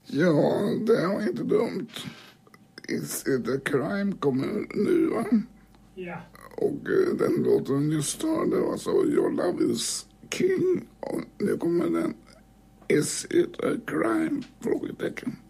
Ja, det var inte dumt. Is it a crime kommer nu, va? Ja. Och den låten just hörde var så Your Love Is King. Och nu kommer den Is it a crime? Frågetecken.